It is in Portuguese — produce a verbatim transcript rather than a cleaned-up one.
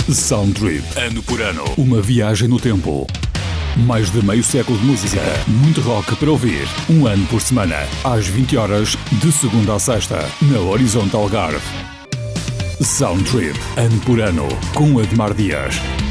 Soundtrip. Ano por ano. Uma viagem no tempo. Mais de meio século de música. Muito rock para ouvir. Um ano por semana. Às vinte horas, de segunda a sexta. Na Horizonte Algarve. Soundtrip. Ano por ano. Com Admar Dias.